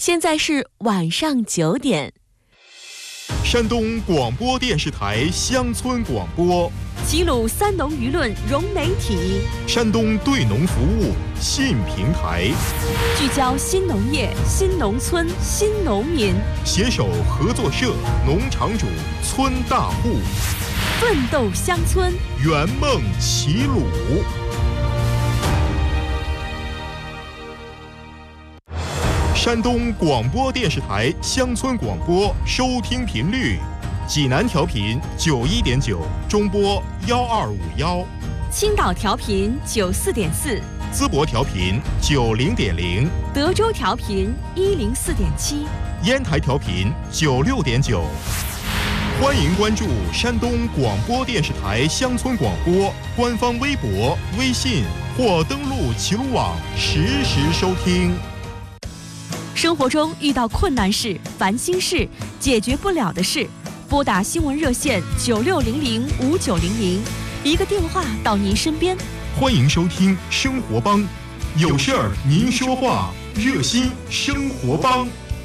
现在是晚上9点。 山东广播电视台乡村广播， 齐鲁三农舆论融媒体， 山东对农服务新平台， 聚焦新农业、新农村、新农民， 携手合作社、农场主、村大户， 奋斗乡村， 圆梦齐鲁。山东广播电视台乡村广播收听频率：济南调频91.9，中波1251； 青岛调频94.4， 淄博调频90.0， 德州调频104.7， 烟台调频96.9。欢迎关注山东广播电视台乡村广播官方微博、微信，或登录齐鲁网实时收听。 生活中遇到困难事、烦心事、解决不了的事，拨打新闻热线96005900，一个电话到您身边。 欢迎收听生活帮，有事儿您说话，热心生活帮。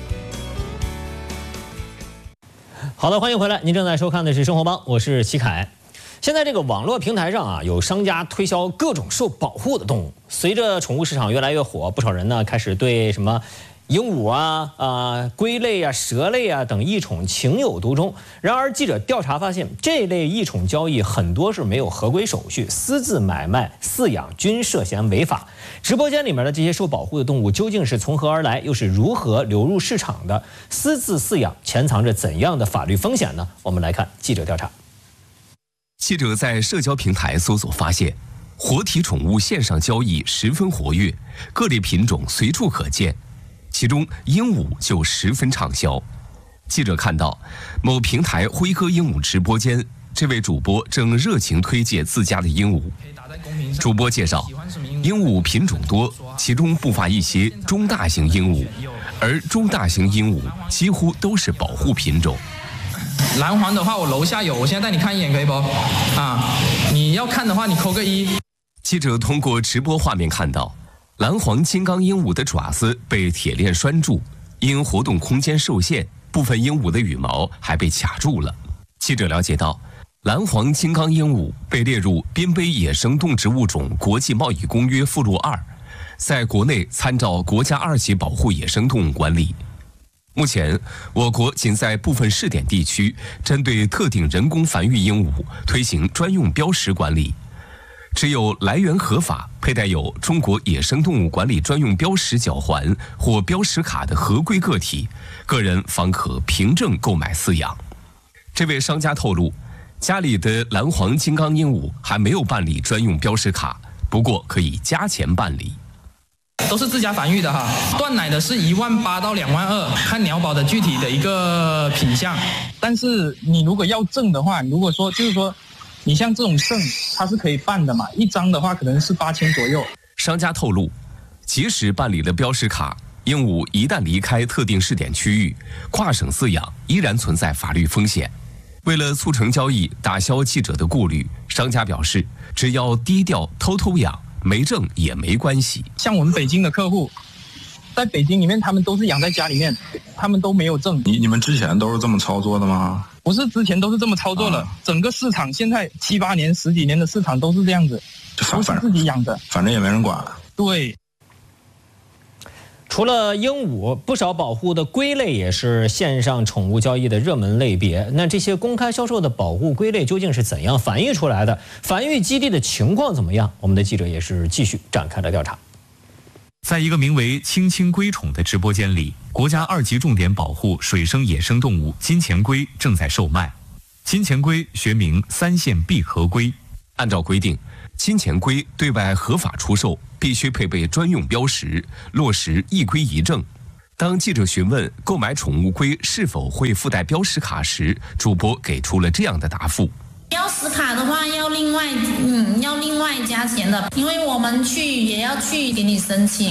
好的，欢迎回来，您正在收看的是生活帮，我是齐凯。现在这个网络平台上啊，有商家推销各种受保护的动物。随着宠物市场越来越火，不少人呢开始对什么鹦鹉啊、龟类啊、蛇类啊等异宠情有独钟。然而，记者调查发现，这类异宠交易很多是没有合规手续，私自买卖、饲养均涉嫌违法。直播间里面的这些受保护的动物究竟是从何而来，又是如何流入市场的？私自饲养潜藏着怎样的法律风险呢？我们来看记者调查。 记者在社交平台搜索发现，活体宠物线上交易十分活跃，各类品种随处可见。其中鹦鹉就十分畅销。记者看到某平台辉哥鹦鹉直播间，这位主播正热情推介自家的鹦鹉。主播介绍，鹦鹉品种多，其中不乏一些中大型鹦鹉，而中大型鹦鹉几乎都是保护品种。 蓝黄的话，我楼下有，我现在带你看一眼可以不？你要看的话，你扣个1。 记者通过直播画面看到，蓝黄金刚鹦鹉的爪子被铁链拴住，因活动空间受限，部分鹦鹉的羽毛还被卡住了。记者了解到，蓝黄金刚鹦鹉被列入滨北野生动植物种国际贸易公约附录2，在国内参照国家2级保护野生动物管理。目前，我国仅在部分试点地区针对特定人工繁育鹦鹉推行专用标识管理。只有来源合法、佩戴有中国野生动物管理专用标识脚环或标识卡的合规个体，个人方可凭证购买饲养。这位商家透露，家里的蓝黄金刚鹦鹉还没有办理专用标识卡，不过可以加钱办理。 都是自家繁育的哈，断奶的是18000到22000，看鸟宝的具体的一个品相。 但是你如果要证的话，如果说就是说，你像这种证它是可以办的嘛，一张的话可能是8000左右。 商家透露，即使办理了标识卡，鹦鹉一旦离开特定试点区域，跨省饲养依然存在法律风险。为了促成交易，打消记者的顾虑，商家表示，只要低调偷偷养，没证也没关系。 像我们北京的客户，在北京里面他们都是养在家里面，他们都没有证。 你们之前都是这么操作的吗？ 不是之前都是这么操作了，整个市场现在7、8年、10几年的市场都是这样子，都是自己养的， 反正也没人管。 对。 除了鹦鹉，不少保护的龟类也是线上宠物交易的热门类别。那这些公开销售的保护龟类究竟是怎样繁育出来的？繁育基地的情况怎么样？我们的记者也是继续展开了调查。 在一个名为“青青龟宠”的直播间里，国家2级重点保护水生野生动物金钱龟正在售卖。金钱龟学名3线闭合龟， 按照规定，金钱龟对外合法出售必须配备专用标识，落实一龟一证。当记者询问购买宠物龟是否会附带标识卡时，主播给出了这样的答复： 标识卡的话要另外加钱的，因为我们也要去给你申请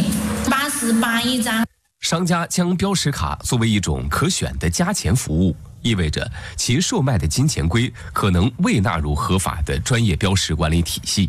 ，88一张。 商家将标识卡作为一种可选的加钱服务，意味着其售卖的金钱龟可能未纳入合法的专业标识管理体系。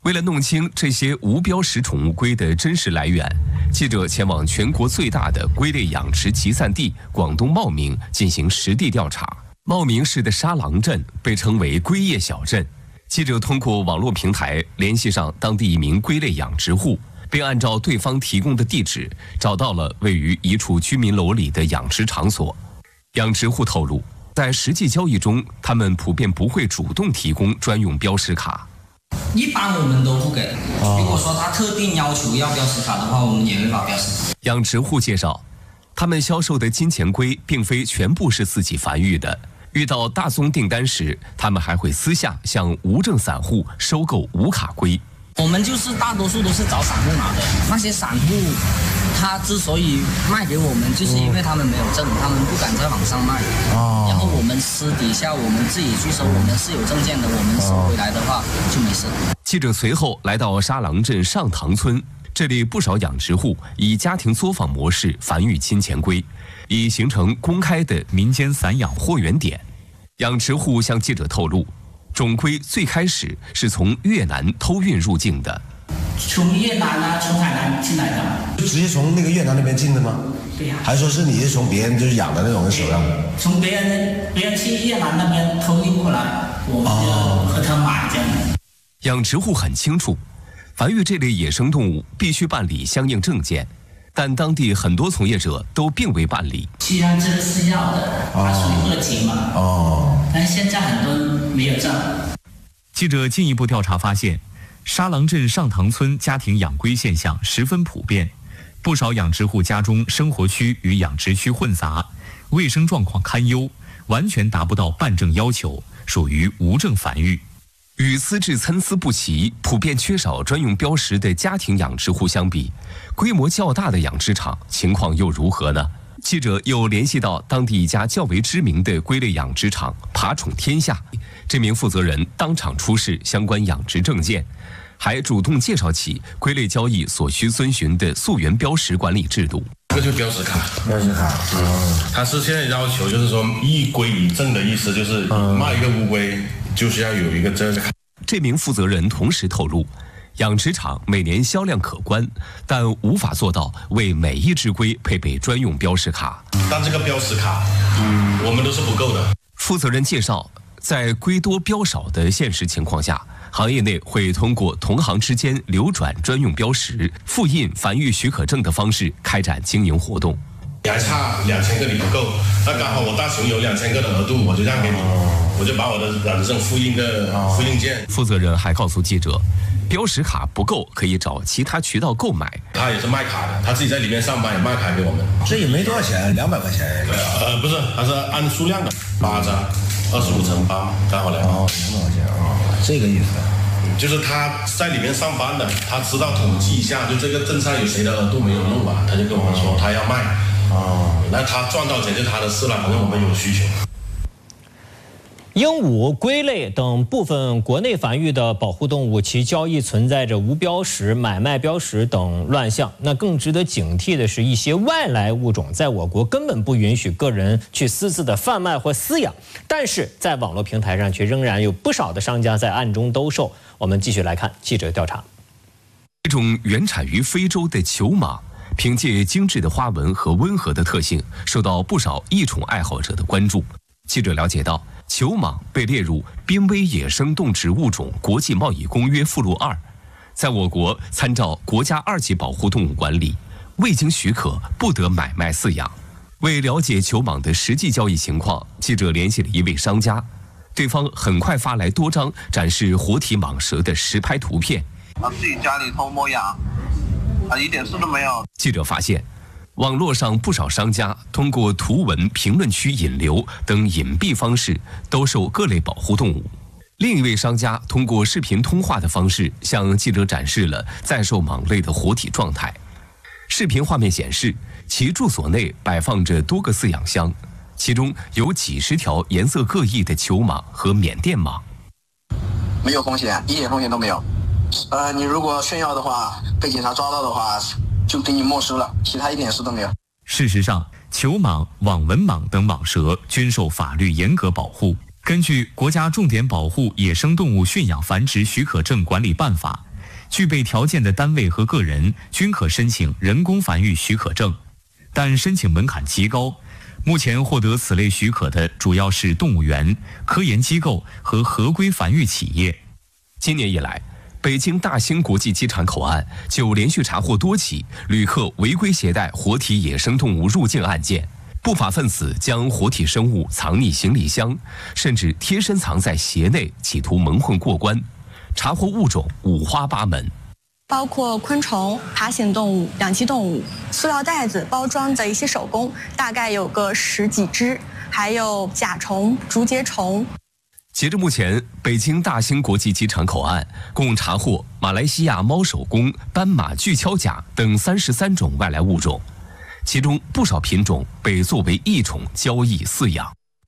为了弄清这些无标识宠物龟的真实来源，记者前往全国最大的龟类养殖集散地广东茂名进行实地调查。茂名市的沙郎镇被称为龟业小镇。记者通过网络平台联系上当地一名龟类养殖户，并按照对方提供的地址找到了位于一处居民楼里的养殖场所。养殖户透露，在实际交易中，他们普遍不会主动提供专用标识卡。 一般我们都不给。如果说他特定要求要标识卡的话，我们也会发标识卡。 养殖户介绍，他们销售的金钱龟并非全部是自己繁育的，遇到大宗订单时，他们还会私下向无证散户收购无卡龟。 我们就是大多数都是找散户拿的，那些散户他之所以卖给我们，就是因为他们没有证，他们不敢在网上卖。然后我们私底下我们自己去收，我们是有证件的，我们收回来的话就没事。 记者随后来到沙郎镇上塘村，这里不少养殖户以家庭作坊模式繁育金钱龟，已形成公开的民间散养货源点。养殖户向记者透露，种龟最开始是从越南偷运入境的。 从越南啊，从海南进来的。 直接从那个越南那边进的吗？ 对呀。 还说是你是从别人就是养的那种手上？ 从别人去越南那边偷运过来，我们就和他买这样。 养殖户很清楚，繁育这类野生动物必须办理相应证件，但当地很多从业者都并未办理。 虽然这个是要的，它属于2级嘛。但现在很多人没有证。 记者进一步调查发现，沙郎镇上塘村家庭养龟现象十分普遍，不少养殖户家中生活区与养殖区混杂，卫生状况堪忧，完全达不到办证要求，属于无证繁育。 与资质参差不齐、普遍缺少专用标识的家庭养殖户相比，规模较大的养殖场情况又如何呢？记者又联系到当地一家较为知名的龟类养殖场“爬宠天下”，这名负责人当场出示相关养殖证件，还主动介绍起龟类交易所需遵循的溯源标识管理制度。 这个就是标识卡，它是现在要求就是说一龟一证的意思，就是卖一个乌龟就是要有一个证。 这名负责人同时透露，养殖场每年销量可观，但无法做到为每一只龟配备专用标识卡。 但这个标识卡，我们都是不够的。 负责人介绍，在龟多标少的现实情况下，行业内会通过同行之间流转专用标识、复印繁育许可证的方式开展经营活动。 你还差2000个你不够，那刚好我大熊有2000个的额度，我就让给你，我就把我的养殖证复印件。 负责人还告诉记者，标识卡不够可以找其他渠道购买。 他也是卖卡的，他自己在里面上班也卖卡给我们。 这也没多少钱，200块钱。 不是，他是按数量的，8张，25乘8，刚好200。 200块钱这个意思。 就是他在里面上班的，他知道统计一下，就这个镇上有谁的额度没有弄吧，他就跟我们说他要卖。那他赚到钱就他的事了，反正我们有需求。 鹦鹉、龟类等部分国内繁育的保护动物，其交易存在着无标识、买卖标识等乱象。那更值得警惕的是，一些外来物种在我国根本不允许个人去私自的贩卖或饲养，但是在网络平台上却仍然有不少的商家在暗中兜售。我们继续来看记者调查。 一种原产于非洲的球蟒，凭借精致的花纹和温和的特性，受到不少异宠爱好者的关注。记者了解到，球蟒被列入濒危野生动植物种国际贸易公约附录2，在我国参照国家2级保护动物管理，未经许可不得买卖饲养。为了解球蟒的实际交易情况，记者联系了一位商家，对方很快发来多张展示活体蟒蛇的实拍图片。 自己家里偷摸养，一点事都没有。 记者发现，网络上不少商家通过图文、评论区引流等隐蔽方式兜售各类保护动物。另一位商家通过视频通话的方式向记者展示了在售蟒类的活体状态。视频画面显示，其住所内摆放着多个饲养箱，其中有几十条颜色各异的球蟒和缅甸蟒。 没有风险，一点风险都没有。你如果炫耀的话，被警察抓到的话，就给你没收了，其他一点事都没有。 事实上，球蟒、网纹蟒等蟒蛇均受法律严格保护。根据《国家重点保护野生动物驯养繁殖许可证管理办法》， 具备条件的单位和个人均可申请人工繁育许可证，但申请门槛极高。目前获得此类许可的主要是动物园、科研机构和合规繁育企业。 今年以来，北京大兴国际机场口岸就连续查获多起旅客违规携带活体野生动物入境案件，不法分子将活体生物藏匿行李箱，甚至贴身藏在鞋内，企图蒙混过关。查获物种五花八门， 包括昆虫、爬行动物、两栖动物、塑料袋子包装的一些手工，大概有个10几只，还有甲虫、竹节虫。 截至目前，北京大兴国际机场口岸共查获马来西亚猫手工、斑马巨锹甲等33种外来物种，其中不少品种被作为异宠交易饲养。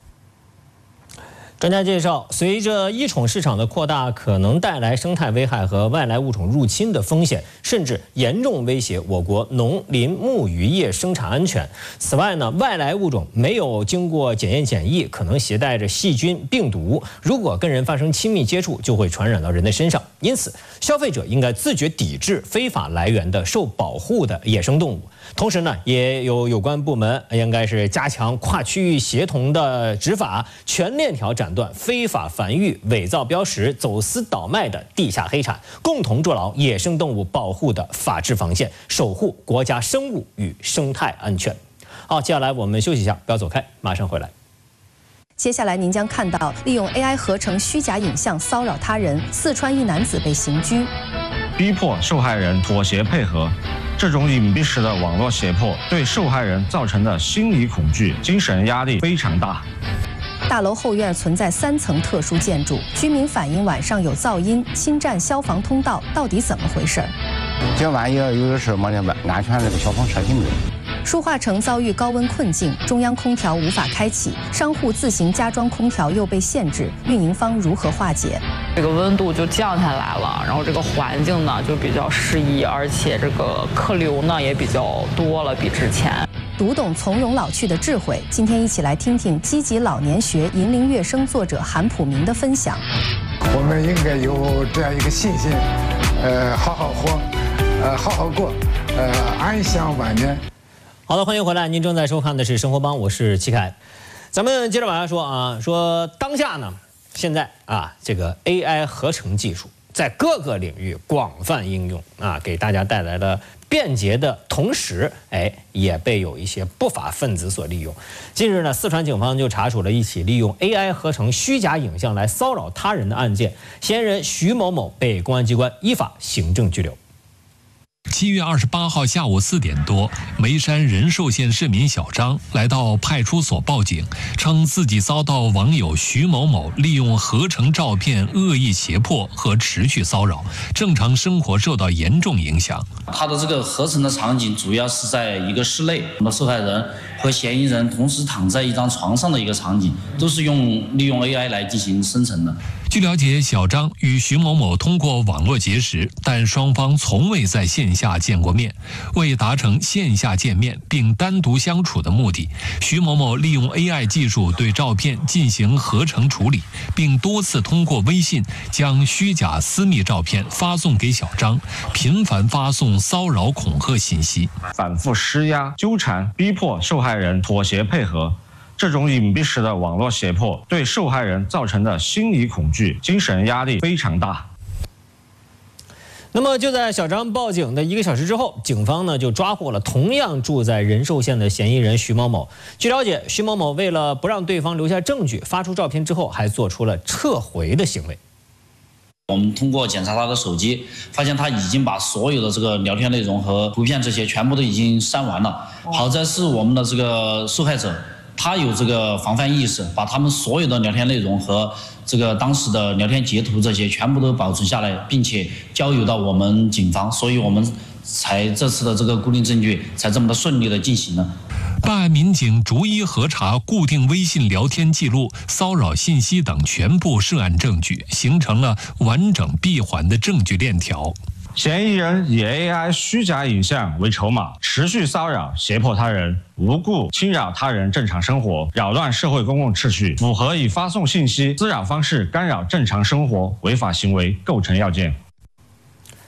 专家介绍，随着异宠市场的扩大，可能带来生态危害和外来物种入侵的风险，甚至严重威胁我国农林牧渔业生产安全。此外呢，外来物种没有经过检验检疫，可能携带着细菌、病毒，如果跟人发生亲密接触，就会传染到人的身上。因此，消费者应该自觉抵制非法来源的受保护的野生动物。同时呢，也有关部门应该是加强跨区域协同的执法，全链条斩断非法繁育、伪造标识、走私倒卖的地下黑产，共同筑牢野生动物保护的法治防线，守护国家生物与生态安全。好，接下来我们休息一下，不要走开，马上回来。 接下来您将看到利用 AI 合成虚假影像骚扰他人，四川一男子被刑拘。 逼迫受害人妥协配合，这种隐蔽式的网络胁迫对受害人造成的心理恐惧、精神压力非常大。 大楼后院存在3层特殊建筑，居民反映晚上有噪音，侵占消防通道，到底怎么回事？ 这万一有的事没得安全那个消防车停着。 舒化城遭遇高温困境，中央空调无法开启，商户自行加装空调又被限制，运营方如何化解？ 这个温度就降下来了，然后这个环境呢就比较适宜，而且这个客流呢也比较多了，比之前。 读懂从容老去的智慧，今天一起来听听积极老年学银龄乐声作者韩普明的分享。 我们应该有这样一个信心，好好活，好好过，安享晚年。 好的，欢迎回来，您正在收看的是《生活帮》，我是齐凯。咱们接着往下说啊，说当下呢，现在啊，这个 AI 合成技术在各个领域广泛应用啊，给大家带来了便捷的同时，也被有一些不法分子所利用。近日呢，四川警方就查处了一起利用 AI 合成虚假影像来骚扰他人的案件，嫌疑人徐某某被公安机关依法行政拘留。 7月28号下午4点多，眉山仁寿县市民小张来到派出所报警，称自己遭到网友徐某某利用合成照片恶意胁迫和持续骚扰，正常生活受到严重影响。 他的这个合成的场景主要是在一个室内，受害人和嫌疑人同时躺在一张床上的一个场景，都是利用 AI 来进行生成的。 据了解，小张与徐某某通过网络结识，但双方从未在线下见过面。为达成线下见面并单独相处的目的，徐某某利用 AI 技术对照片进行合成处理，并多次通过微信将虚假私密照片发送给小张，频繁发送骚扰恐吓信息， 反复施压、纠缠、逼迫受害人妥协配合。这种隐蔽式的网络胁迫对受害人造成的心理恐惧、精神压力非常大。 那么就在小张报警的1个小时之后，警方呢就抓获了同样住在仁寿县的嫌疑人徐某某。据了解，徐某某为了不让对方留下证据，发出照片之后还做出了撤回的行为。 我们通过检查他的手机，发现他已经把所有的这个聊天内容和图片这些全部都已经删完了。好在是我们的这个受害者，他有这个防范意识，把他们所有的聊天内容和这个当时的聊天截图这些全部都保存下来，并且交由到我们警方，所以我们才这次的这个固定证据才这么的顺利的进行了。 办案民警逐一核查固定微信聊天记录、骚扰信息等全部涉案证据，形成了完整闭环的证据链条。 嫌疑人以 AI 虚假影像为筹码，持续骚扰、胁迫他人，无故侵扰他人正常生活，扰乱社会公共秩序，符合以发送信息、滋扰方式干扰正常生活违法行为构成要件。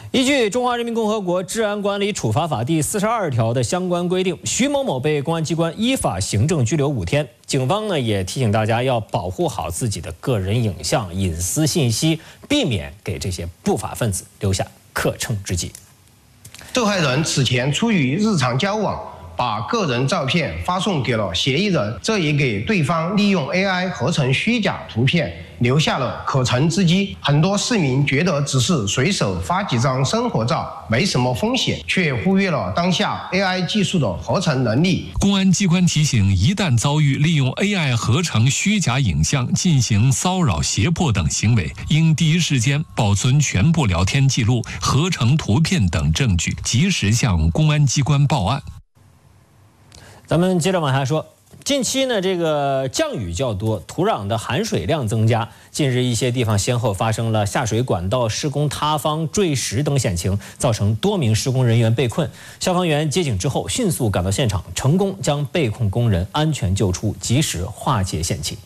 依据《中华人民共和国治安管理处罚法》第42条的相关规定，徐某某被公安机关依法行政拘留5天。警方呢也提醒大家要保护好自己的个人影像、隐私信息，避免给这些不法分子留下可乘之机。 受害人此前出于日常交往，把个人照片发送给了嫌疑人，这也给对方利用 AI 合成虚假图片留下了可乘之机。很多市民觉得只是随手发几张生活照没什么风险，却忽略了当下 AI 技术的合成能力。 公安机关提醒，一旦遭遇利用 AI 合成虚假影像进行骚扰、胁迫等行为，应第一时间保存全部聊天记录、合成图片等证据，及时向公安机关报案。 咱们接着往下说，近期呢，这个降雨较多，土壤的含水量增加。近日，一些地方先后发生了下水管道施工塌方、坠石等险情，造成多名施工人员被困。消防员接警之后，迅速赶到现场，成功将被困工人安全救出，及时化解险情。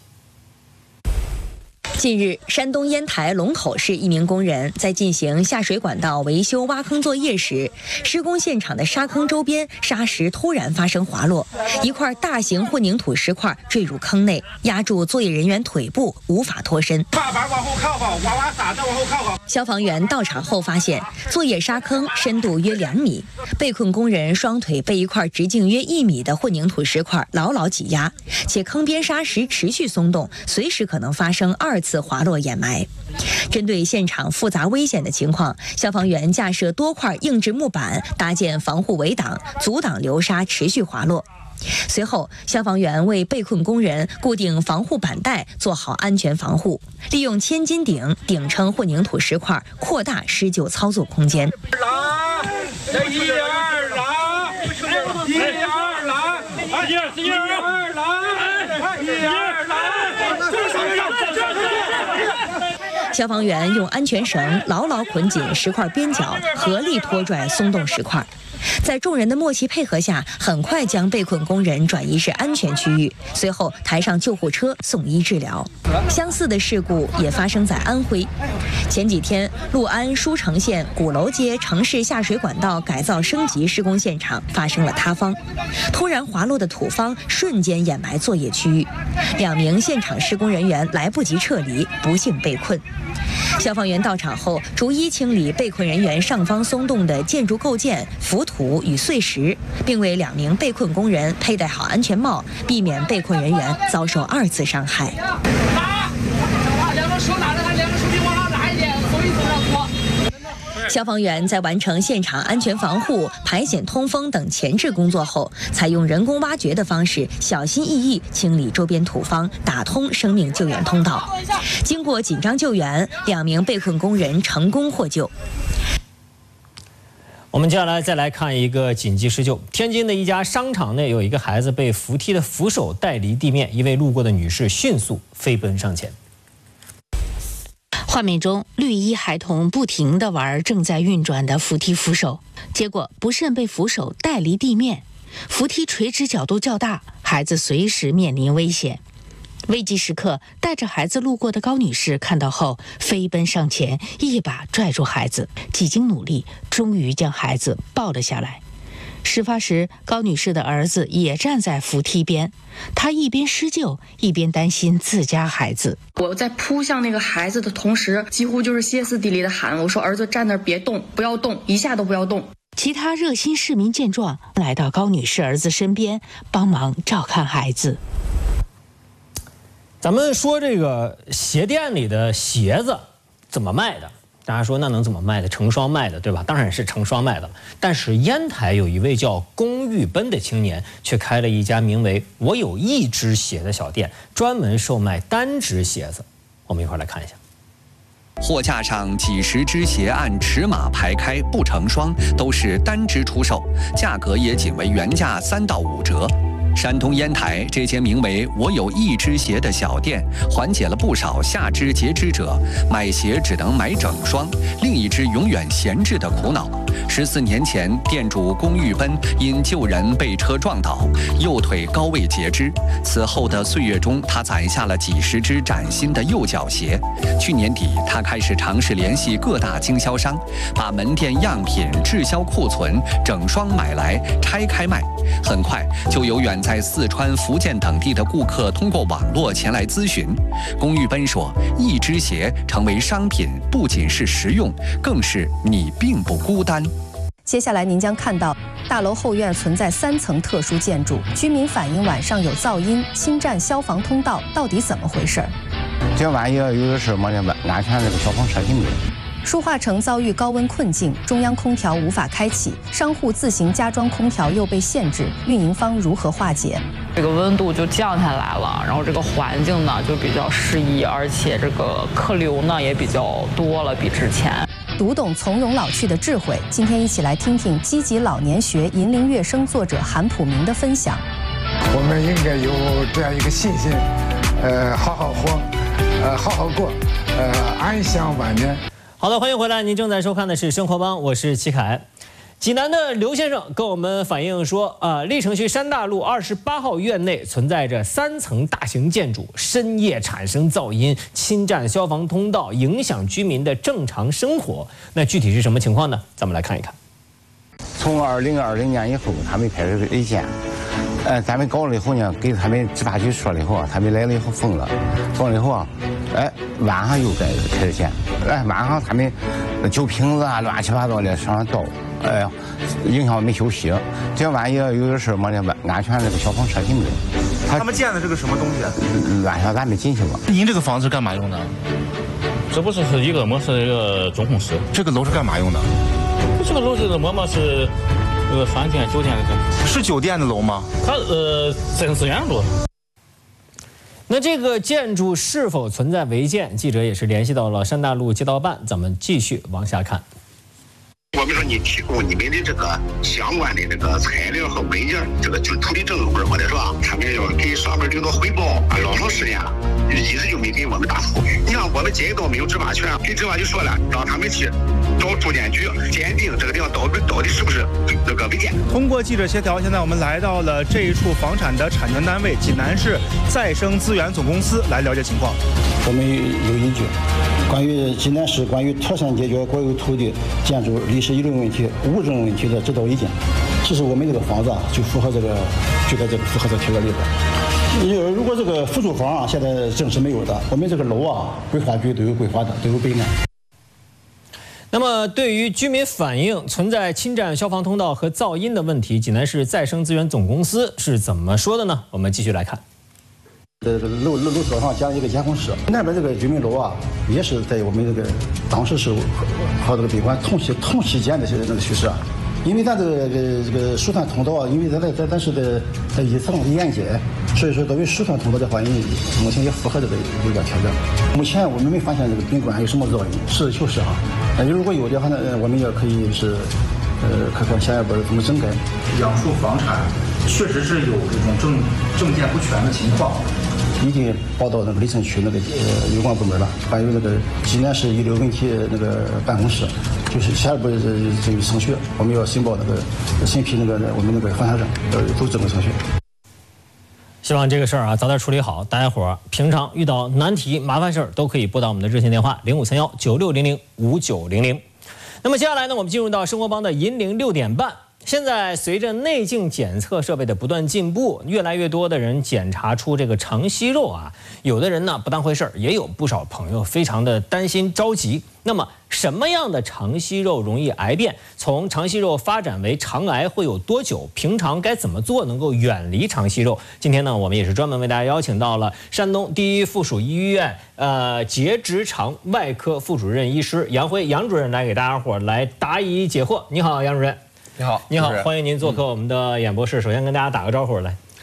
近日，山东烟台龙口市一名工人在进行下水管道维修挖坑作业时，施工现场的沙坑周边沙石突然发生滑落，一块大型混凝土石块坠入坑内，压住作业人员腿部，无法脱身。 把往后靠靠，哇打，再往后靠靠。 消防员到场后发现，作业沙坑深度约2米，被困工人双腿被一块直径约1米的混凝土石块牢牢挤压，且坑边沙石持续松动，随时可能发生2次滑落掩埋。针对现场复杂危险的情况，消防员架设多块硬质木板，搭建防护围挡，阻挡流沙持续滑落。随后，消防员为被困工人固定防护板带，做好安全防护，利用千斤顶顶撑混凝土石块，扩大施救操作空间。消防员用安全绳牢牢捆紧石块边角，合力拖拽松动石块。在众人的默契配合下，很快将被困工人转移至安全区域，随后抬上救护车送医治疗。相似的事故也发生在安徽。前几天，六安舒城县鼓楼街城市下水管道改造升级施工现场发生了塌方，突然滑落的土方瞬间掩埋作业区域，2名现场施工人员来不及撤离，不幸被困。消防员到场后，逐一清理被困人员上方松动的建筑构件、浮土与碎石，并为2名被困工人佩戴好安全帽，避免被困人员遭受2次伤害。消防员在完成现场安全防护、排险通风等前置工作后，采用人工挖掘的方式，小心翼翼清理周边土方，打通生命救援通道。经过紧张救援，2名被困工人成功获救。 我们接下来再来看一个紧急施救。天津的一家商场内有一个孩子被扶梯的扶手带离地面，一位路过的女士迅速飞奔上前。 画面中，绿衣孩童不停地玩正在运转的扶梯扶手，结果不慎被扶手带离地面。扶梯垂直角度较大，孩子随时面临危险。危急时刻，带着孩子路过的高女士看到后，飞奔上前，一把拽住孩子，几经努力，终于将孩子抱了下来。事发时，高女士的儿子也站在扶梯边，他一边施救，一边担心自家孩子。 我在扑向那个孩子的同时，几乎就是歇斯底里的喊：“我说儿子站那儿别动，不要动，一下都不要动。” 其他热心市民见状，来到高女士儿子身边，帮忙照看孩子。 咱们说这个鞋店里的鞋子怎么卖的？大家说那能怎么卖的？成双卖的，对吧？当然是成双卖的。但是烟台有一位叫龚玉奔的青年，却开了一家名为“我有一只鞋”的小店，专门售卖单只鞋子。我们一块来看一下。 货架上几十只鞋按尺码排开，不成双，都是单只出售，价格也仅为原价3到5折。山东烟台这间名为“我有一只鞋”的小店，缓解了不少下肢截肢者买鞋只能买整双，另一只永远闲置的苦恼。 14年前，店主龚玉奔因救人被车撞倒，右腿高位截肢。此后的岁月中，他攒下了几十只崭新的右脚鞋。去年底，他开始尝试联系各大经销商，把门店样品滞销库存整双买来拆开卖。很快就有远在四川、福建等地的顾客通过网络前来咨询。龚玉奔说，一只鞋成为商品，不仅是实用，更是你并不孤单。 接下来您将看到，大楼后院存在3层特殊建筑，居民反映晚上有噪音，侵占消防通道，到底怎么回事？ 这万一有的事没得安全这个消防设施没有。 书画城遭遇高温困境，中央空调无法开启，商户自行加装空调又被限制，运营方如何化解？ 这个温度就降下来了，然后这个环境呢就比较适宜，而且这个客流呢也比较多了，比之前。 读懂从容老去的智慧，今天一起来听听积极老年学银铃乐声作者韩普明的分享。 我们应该有这样一个信心，好好活，好好过，安享晚年。 好的，欢迎回来，您正在收看的是《生活帮》，我是齐凯。济南的刘先生跟我们反映说，历城区山大路28号院内存在着3层大型建筑，深夜产生噪音，侵占消防通道，影响居民的正常生活。那具体是什么情况呢？咱们来看一看。 从2020年以后，他们开始 A 建，咱们搞了以后呢，给他们执法局说了以后，他们来了以后封了以后啊，晚上又开始建，晚上他们酒瓶子啊乱七八糟的上倒，影响我们休息。这万一有的事没得安全这个消防设施没有。 他们建的是个什么东西？ 乱让咱们进去了。 您这个房子干嘛用的？ 这不是一个么是一个总控室。 这个楼是干嘛用的？ 这个楼是么是饭店、酒店的。 是酒店的楼吗？ 它再生资源楼。 那这个建筑是否存在违建？记者也是联系到了山大路街道办，咱们继续往下看。 我们说你提供你们的这个相关的这个材料和文件，这个就土地证或者或者说他们要给上面领导汇报，老长时间了，一直就没给我们答复。你看我们街道没有执法权，跟执法局说了，让他们去找住建局鉴定这个地方到底是不是这个违建。 通过记者协调，现在我们来到了这一处房产的产权单位济南市再生资源总公司来了解情况。 我们有依据，关于济南市关于妥善解决国有土地建筑历史遗留问题、物证问题的指导意见。其实我们这个房子就符合这个条约里边。如果这个附属房现在证是没有的，我们这个楼规划局都有规划的，都有备案。 那么，对于居民反映存在侵占消防通道和噪音的问题，济南市再生资源总公司是怎么说的呢？我们继续来看。 这个楼层上加了一个监控室，那边这个居民楼也是在我们这个当时是和这个宾馆同期建的那个趋势。因为咱这个疏散通道，因为咱是在1层沿街，所以说作为疏散通道的话，目前也符合这个有关条件。目前我们没发现这个宾馆有什么噪音，实事求是如果有的话呢，我们也可以是看看下一步怎么整改。 杨树房产确实是有这种证件不全的情况。 已经报到那个历城区那个有关部门了，还有那个济南市遗留问题那个办公室，就是下一步这个程序，我们要申报那个审批我们那个房产证，走整个程序。 希望这个事儿早点处理好。大家伙平常遇到难题、麻烦事儿都可以拨打我们的热线电话053196005900。那么接下来呢，我们进入到生活帮的银铃6点半。现在随着内镜检测设备的不断进步，越来越多的人检查出这个肠息肉有的人呢不当回事儿，也有不少朋友非常的担心着急。那么什么样的肠息肉容易癌变？从肠息肉发展为肠癌会有多久？平常该怎么做能够远离肠息肉？今天呢，我们也是专门为大家邀请到了山东第一附属医院结直肠外科副主任医师杨辉杨主任来给大家伙来答疑解惑。你好，杨主任。 你好， 你好，欢迎您做客我们的演播室。首先跟大家打个招呼来。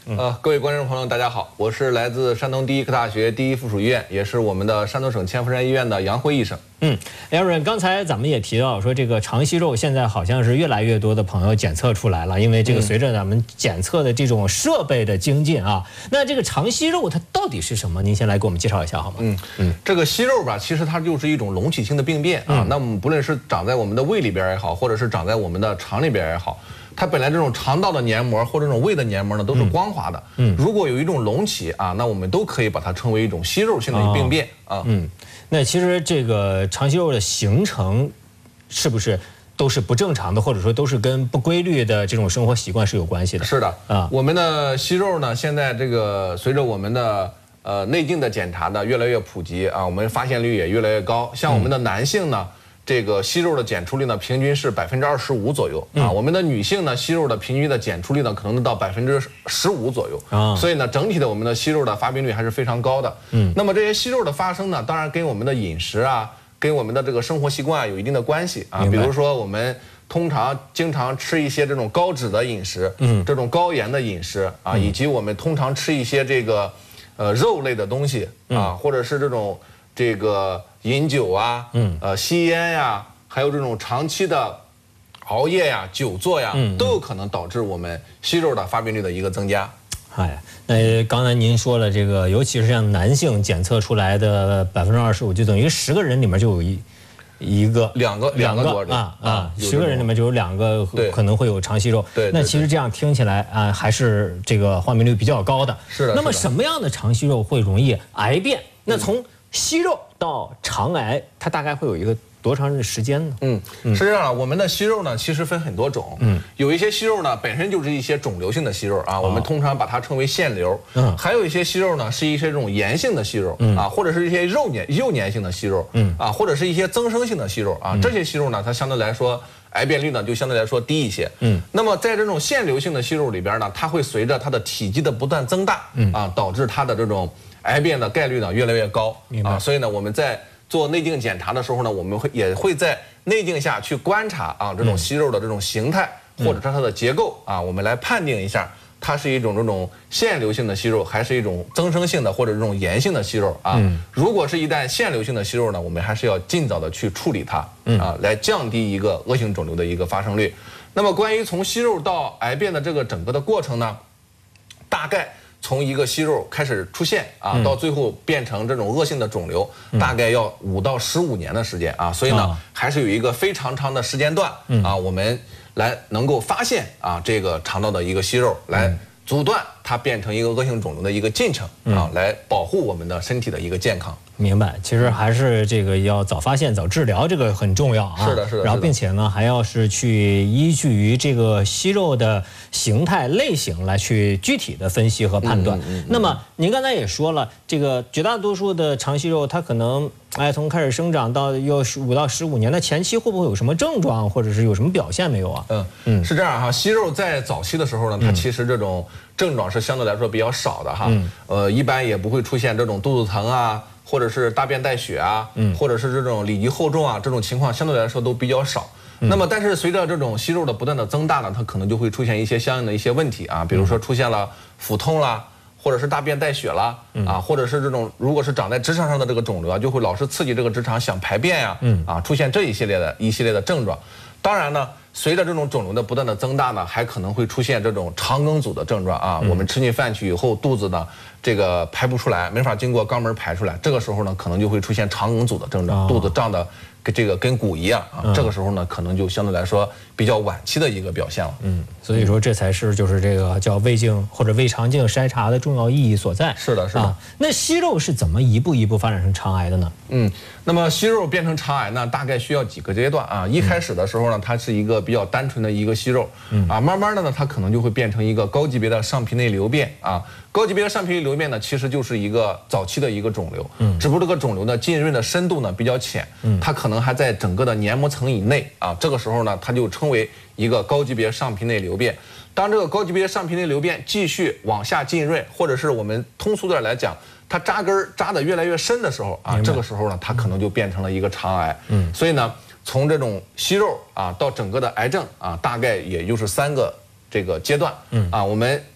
各位观众朋友，大家好，我是来自山东第一科大学第一附属医院，也是我们的山东省千佛山医院的杨辉医生。 杨主任，刚才咱们也提到说，这个肠息肉现在好像是越来越多的朋友检测出来了，因为这个随着咱们检测的这种设备的精进啊，那这个肠息肉它到底是什么？您先来给我们介绍一下好吗？ 这个息肉吧，其实它就是一种隆起性的病变啊。那么不论是长在我们的胃里边也好，或者是长在我们的肠里边也好，它本来这种肠道的黏膜或者这种胃的黏膜呢都是光滑的。如果有一种隆起啊，那我们都可以把它称为一种息肉性的病变啊。 那其实这个肠息肉的形成，是不是都是不正常的，或者说都是跟不规律的这种生活习惯是有关系的？ 是的啊，我们的息肉呢，现在这个随着我们的内镜的检查的越来越普及啊，我们发现率也越来越高。像我们的男性呢，这个息肉的检出率呢，平均是25%左右啊。我们的女性呢，息肉的平均的检出率呢，可能到15%左右啊。所以呢，整体的我们的息肉的发病率还是非常高的。那么这些息肉的发生呢，当然跟我们的饮食啊，跟我们的这个生活习惯有一定的关系啊。比如说我们经常吃一些这种高脂的饮食，这种高盐的饮食啊，以及我们通常吃一些这个肉类的东西啊，或者是这个饮酒啊，吸烟呀，还有这种长期的熬夜呀、久坐呀，都有可能导致我们息肉的发病率的一个增加。 那刚才您说了这个，尤其是像男性检测出来的25%，就等于10个人里面就有两个10个人里面就有2个可能会有肠息肉。那其实这样听起来啊，还是这个患病率比较高的。 是的。 那么什么样的肠息肉会容易癌变？那从息肉到肠癌，它大概会有一个多长的时间呢？ 是这样的，我们的息肉呢，其实分很多种。有一些息肉呢，本身就是一些肿瘤性的息肉啊，我们通常把它称为腺瘤。还有一些息肉呢，是一些这种炎性的息肉啊，或者是一些幼年性的息肉啊，或者是一些增生性的息肉啊。这些息肉呢，它相对来说癌变率呢就相对来说低一些。那么在这种腺瘤性的息肉里边呢，它会随着它的体积的不断增大啊，导致它的这种癌变的概率呢越来越高啊。所以呢，我们在做内镜检查的时候呢，我们也会在内镜下去观察啊这种息肉的这种形态或者是它的结构啊，我们来判定一下它是一种这种腺瘤性的息肉，还是一种增生性的或者这种炎性的息肉啊。如果是一旦腺瘤性的息肉呢，我们还是要尽早的去处理它啊，来降低一个恶性肿瘤的一个发生率。那么关于从息肉到癌变的这个整个的过程呢，大概从一个息肉开始出现啊，到最后变成这种恶性的肿瘤，大概要5到15年的时间啊，所以呢，还是有一个非常长的时间段啊，我们来能够发现啊这个肠道的一个息肉，来阻断它变成一个恶性肿瘤的一个进程啊，来保护我们的身体的一个健康。 明白，其实还是这个要早发现、早治疗，这个很重要啊。 是的，是的。 然后，并且呢，还要是去依据于这个息肉的形态类型来去具体的分析和判断。那么，您刚才也说了，这个绝大多数的肠息肉，它可能从开始生长到要5到15年，那前期会不会有什么症状，或者是有什么表现没有啊？ 是这样哈，息肉在早期的时候呢，它其实这种症状是相对来说比较少的哈。一般也不会出现这种肚子疼啊，或者是大便带血啊，或者是这种里脊厚重啊，这种情况相对来说都比较少。那么，但是随着这种息肉的不断的增大呢，它可能就会出现一些相应的一些问题啊，比如说出现了腹痛啦，或者是大便带血啦，啊，或者是这种如果是长在直肠上的这个肿瘤啊，就会老是刺激这个直肠想排便呀，啊，出现这一系列的症状。当然呢，随着这种肿瘤的不断的增大呢，还可能会出现这种肠梗阻的症状啊。我们吃进饭去以后，肚子呢这个排不出来，没法经过肛门排出来，这个时候呢可能就会出现肠梗阻的症状，肚子胀的跟鼓一样啊。这个时候呢可能就相对来说比较晚期的一个表现了。 所以说这才是就是这个叫胃镜或者胃肠镜筛查的重要意义所在。 是的，是的。 那息肉是怎么一步一步发展成肠癌的呢？ 那么息肉变成肠癌呢，大概需要几个阶段啊。一开始的时候呢，它是一个比较单纯的一个息肉，慢慢的呢，它可能就会变成一个高级别的上皮内瘤变啊。高级别的上皮内瘤变呢，其实就是一个早期的一个肿瘤，只不过这个肿瘤呢浸润的深度呢比较浅，它可能还在整个的黏膜层以内啊。这个时候呢，它就称为一个高级别上皮内瘤变。当这个高级别上皮内瘤变继续往下浸润，或者是我们通俗点来讲，它扎根扎得越来越深的时候啊，这个时候呢，它可能就变成了一个肠癌。所以呢，从这种息肉啊到整个的癌症啊，大概也就是3个这个阶段啊。我们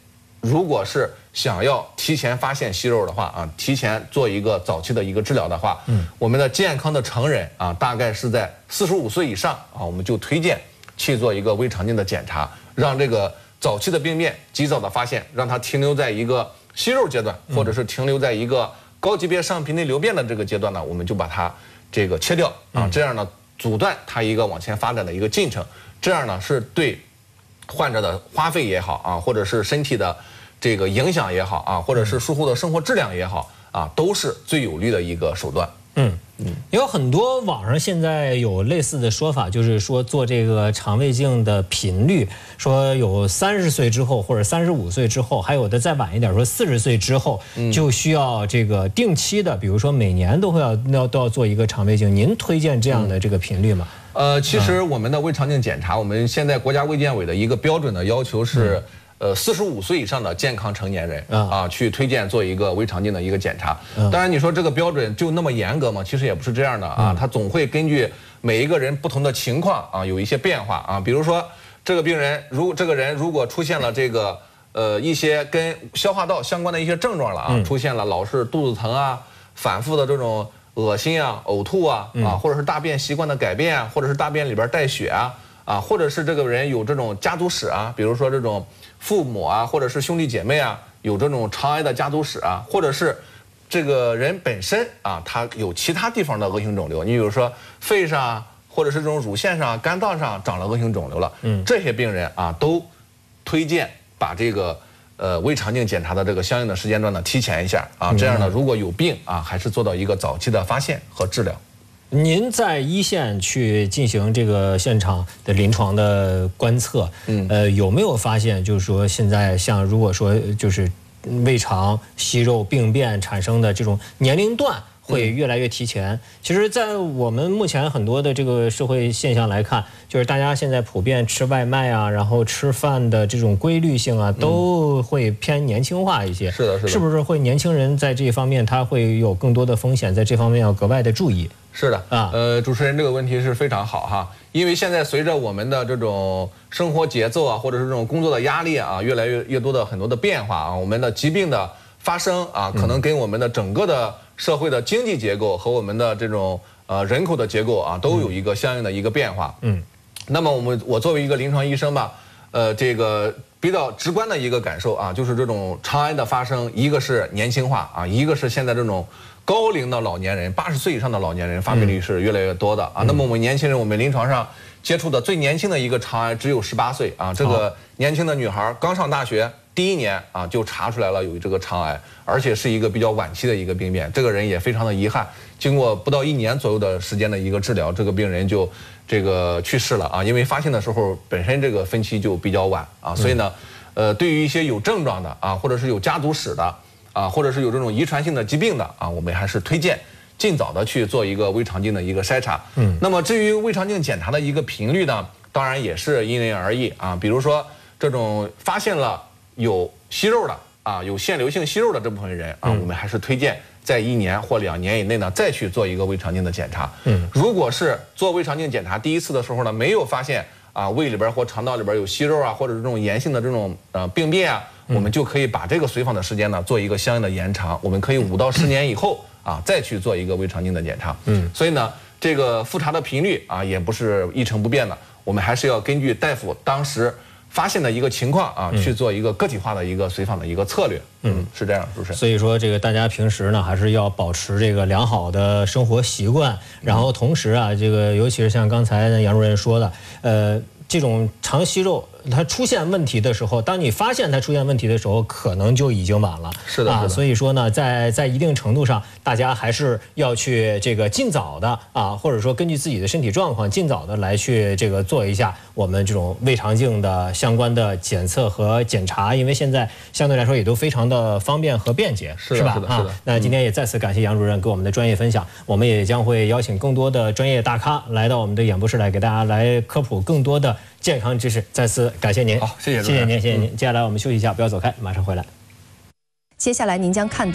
如果是想要提前发现息肉的话啊，提前做一个早期的一个治疗的话，我们的健康的成人啊，大概是在45岁以上啊，我们就推荐去做一个胃肠镜的检查，让这个早期的病变及早的发现，让它停留在一个息肉阶段，或者是停留在一个高级别上皮内瘤变的这个阶段呢，我们就把它这个切掉啊，这样呢阻断它一个往前发展的一个进程，这样呢是对患者的花费也好啊，或者是身体的这个影响也好啊，或者是术后的生活质量也好啊，都是最有利的一个手段。 有很多网上现在有类似的说法，就是说做这个肠胃镜的频率，说有30岁之后或者35岁之后，还有的再晚一点，说40岁之后就需要这个定期的，比如说每年都要做一个肠胃镜。您推荐这样的这个频率吗？ 其实我们的胃肠镜检查，我们现在国家卫健委的一个标准的要求是。45岁以上的健康成年人啊，去推荐做一个胃肠镜的一个检查。当然，你说这个标准就那么严格吗？其实也不是这样的啊，它总会根据每一个人不同的情况啊，有一些变化啊。比如说，这个人如果出现了这个一些跟消化道相关的一些症状了啊，出现了老是肚子疼啊，反复的这种恶心啊、呕吐啊或者是大便习惯的改变啊，或者是大便里边带血啊，或者是这个人有这种家族史啊，比如说这种父母啊，或者是兄弟姐妹啊，有这种肠癌的家族史啊，或者是这个人本身啊，他有其他地方的恶性肿瘤，你比如说肺上啊，或者是这种乳腺上、肝脏上长了恶性肿瘤了，这些病人啊，都推荐把这个胃肠镜检查的这个相应的时间段呢提前一下啊，这样呢，如果有病啊，还是做到一个早期的发现和治疗。 您在一线去进行这个现场的临床的观测，有没有发现，就是说现在像如果说就是胃肠息肉病变产生的这种年龄段会越来越提前？其实，在我们目前很多的这个社会现象来看，就是大家现在普遍吃外卖啊，然后吃饭的这种规律性啊，都会偏年轻化一些。 是的， 是不是会年轻人在这方面他会有更多的风险，在这方面要格外的注意？ 是的啊，主持人这个问题是非常好哈，因为现在随着我们的这种生活节奏啊，或者是这种工作的压力啊，越来越多的很多的变化啊，我们的疾病的发生啊，可能跟我们的整个的社会的经济结构和我们的这种人口的结构啊，都有一个相应的一个变化。那么我作为一个临床医生吧，这个比较直观的一个感受啊，就是这种肠癌的发生，一个是年轻化啊，一个是现在这种高龄的老年人，80岁以上的老年人发病率是越来越多的啊。那么我们年轻人，我们临床上接触的最年轻的一个肠癌只有18岁啊，这个年轻的女孩刚上大学第1年啊就查出来了有这个肠癌，而且是一个比较晚期的一个病变。这个人也非常的遗憾，经过不到1年左右的时间的一个治疗，这个病人就这个去世了啊，因为发现的时候本身这个分期就比较晚啊，所以呢，对于一些有症状的啊，或者是有家族史的啊，或者是有这种遗传性的疾病的啊，我们还是推荐尽早的去做一个胃肠镜的一个筛查。那么至于胃肠镜检查的一个频率呢，当然也是因人而异啊。比如说这种发现了有息肉的啊，有腺瘤性息肉的这部分人啊，我们还是推荐在1年或2年以内呢，再去做一个胃肠镜的检查。如果是做胃肠镜检查第一次的时候呢，没有发现啊胃里边或肠道里边有息肉啊，或者是这种炎性的这种病变啊，我们就可以把这个随访的时间呢做一个相应的延长，我们可以5到10年以后啊再去做一个胃肠镜的检查。所以呢，这个复查的频率啊也不是一成不变的，我们还是要根据大夫当时发现的一个情况啊，去做一个个体化的一个随访的一个策略。是这样，主持人。 所以说，这个大家平时呢，还是要保持这个良好的生活习惯，然后同时啊，这个尤其是像刚才杨主任说的，这种肠息肉它出现问题的时候，当你发现它出现问题的时候，可能就已经晚了。 是的啊， 所以说呢，在一定程度上，大家还是要去这个尽早的啊，或者说根据自己的身体状况，尽早的来去这个做一下我们这种胃肠镜的相关的检测和检查，因为现在相对来说也都非常的方便和便捷，是吧？啊，那今天也再次感谢杨主任给我们的专业分享，我们也将会邀请更多的专业大咖来到我们的演播室来给大家来科普更多的健康知识。再次感谢您， 好，谢谢您。接下来我们休息一下，不要走开，马上回来。 接下来您将看到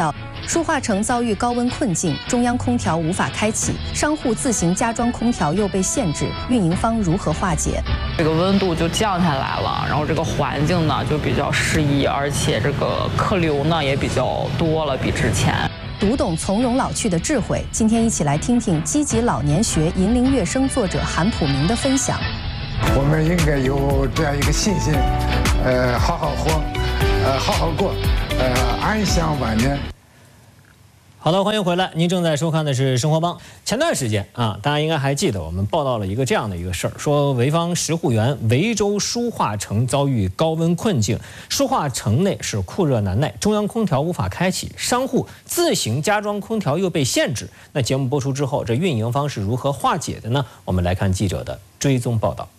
舒化城遭遇高温困境，中央空调无法开启，商户自行加装空调又被限制，运营方如何化解？ 这个温度就降下来了，然后这个环境呢就比较适宜，而且这个客流呢也比较多了，比之前。 读懂从容老去的智慧，今天一起来听听积极老年学银铃乐声作者韩普明的分享。 我们应该有这样一个信心，好好活，好好过，安享晚年。 好的，欢迎回来。您正在收看的是《生活帮》。前段时间啊，大家应该还记得，我们报道了一个这样的一个事儿，说潍坊石沪源潍州舒化城遭遇高温困境，舒化城内是酷热难耐，中央空调无法开启，商户自行加装空调又被限制。那节目播出之后，这运营方是如何化解的呢？我们来看记者的追踪报道。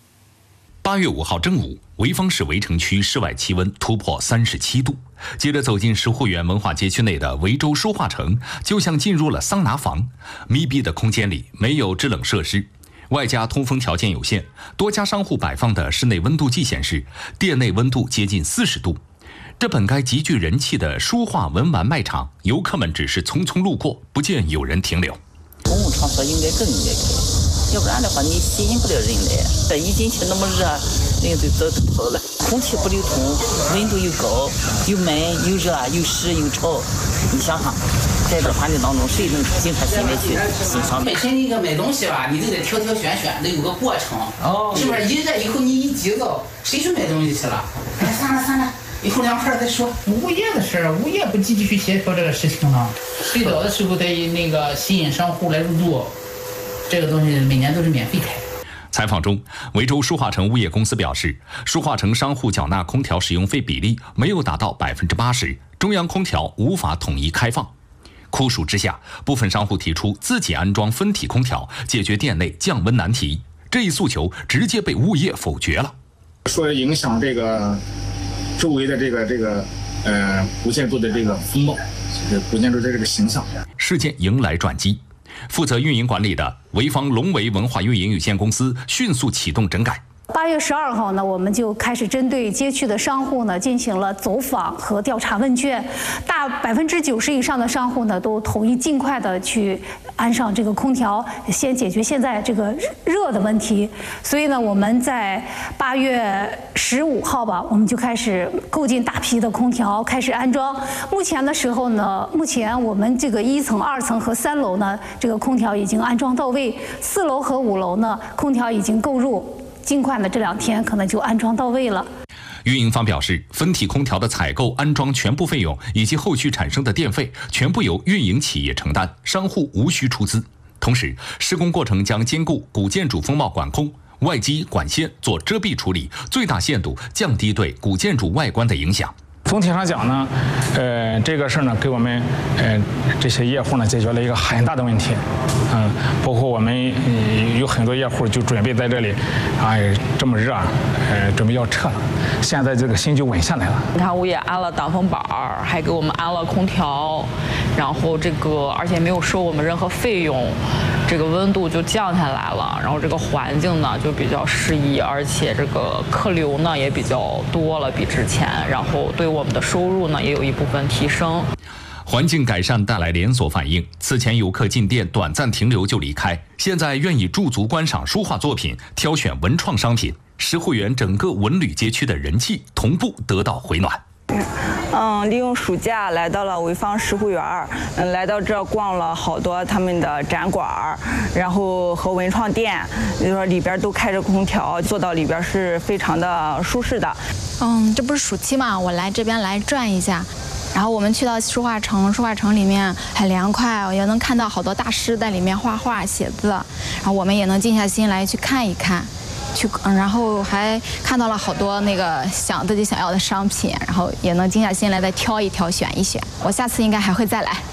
8月5号正午，潍坊市围城区室外气温突破37度。接着走进石沪源文化街区内的潍州舒化城，就像进入了桑拿房。密闭的空间里没有制冷设施，外加通风条件有限，多家商户摆放的室内温度计显示，店内温度接近40度。这本该极具人气的舒化文玩卖场，游客们只是匆匆路过，不见有人停留。 公共场所应该更应该开，要不然的话你吸引不了人来。这一进去那么热，人都跑了。空气不流通，温度又高，又闷又热又湿又潮。你想想，在这环境当中，谁能静下心来去欣赏？ 本身你个买东西吧，你都得挑挑选选，得有个过程。哦，是不是？一热以后你一急躁，谁去买东西去了？哎，算了。以后2块再说。物业的事儿，物业不积极去协调这个事情呢。最早的时候得那个吸引商户来入住，这个东西每年都是免费开。 采访中，潍州舒化城物业公司表示，舒化城商户缴纳空调使用费比例没有达到80%，中央空调无法统一开放。酷暑之下，部分商户提出自己安装分体空调，解决店内降温难题。这一诉求直接被物业否决了， 说影响这个周围的这个古建筑的这个风貌，古建筑的这个形象。 事件迎来转机，负责运营管理的潍坊龙潍文化运营有限公司迅速启动整改。 8月12号呢，我们就开始针对街区的商户呢进行了走访和调查问卷，大90%以上的商户呢都同意尽快的去安上这个空调，先解决现在这个热的问题。所以呢，我们在8月15号吧，我们就开始购进大批的空调，开始安装。目前我们这个1层、2层和3楼呢，这个空调已经安装到位，4楼和5楼呢，空调已经购入。尽快的这2天可能就安装到位了。 运营方表示，分体空调的采购、安装全部费用以及后续产生的电费，全部由运营企业承担，商户无需出资。同时，施工过程将兼顾古建筑风貌管控、外基管线做遮蔽处理，最大限度降低对古建筑外观的影响。 总体上讲呢，这个事儿呢，给我们这些业户呢解决了一个很大的问题，包括我们有很多业户就准备在这里，这么热，准备要撤了，现在这个心就稳下来了。 你看，物业安了挡风板，还给我们安了空调，然后而且没有收我们任何费用，这个温度就降下来了，然后这个环境呢就比较适宜，而且这个客流呢也比较多了，比之前，然后对我们的收入呢也有一部分提升。 环境改善带来连锁反应，此前游客进店短暂停留就离开，现在愿意驻足观赏书画作品，挑选文创商品，石沪源整个文旅街区的人气同步得到回暖。 利用暑假来到了潍坊石沪园，来到这逛了好多他们的展馆，然后和文创店，比如说里边都开着空调，坐到里边是非常的舒适的。 这不是暑期嘛，我来这边来转一下。然后我们去到舒化城里面很凉快，也能看到好多大师在里面画画写字，然后我们也能静下心来去看一看。然后还看到了好多那个自己想要的商品，然后也能静下心来再挑一挑、选一选。我下次应该还会再来。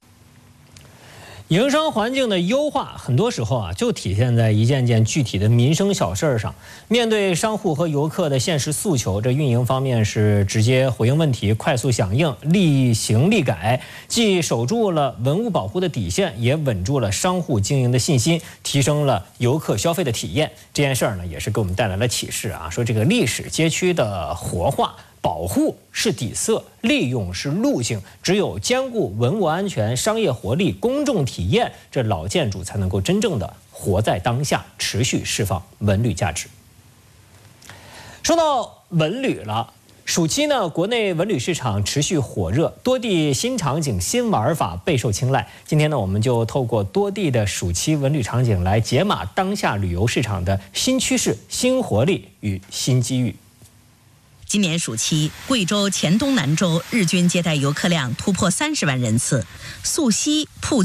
营商环境的优化，很多时候就体现在一件件具体的民生小事上。面对商户和游客的现实诉求，这运营方面是直接回应问题，快速响应，立行立改，既守住了文物保护的底线，也稳住了商户经营的信心，提升了游客消费的体验。这件事儿呢，也是给我们带来了启示啊，说这个历史街区的活化， 保护是底色，利用是路径，只有兼顾文物安全、商业活力、公众体验，这老建筑才能够真正的活在当下，持续释放文旅价值。说到文旅了，暑期呢，国内文旅市场持续火热，多地新场景、新玩法备受青睐。今天呢，我们就透过多地的暑期文旅场景来解码当下旅游市场的新趋势、新活力与新机遇。 今年暑期，贵州黔东南州日均接待游客量突破30万人次，溯溪、瀑